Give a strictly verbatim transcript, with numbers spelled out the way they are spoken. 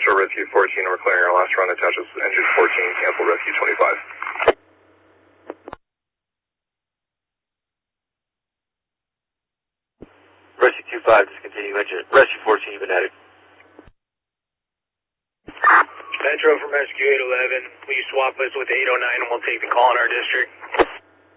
Metro Rescue fourteen, we're clearing our last run, attaches engine fourteen, cancel Rescue twenty-five. Rescue two five, discontinue engine. Rescue fourteen, you've been added. Metro from Rescue eight eleven, will you swap us with eight oh nine and we'll take the call in our district?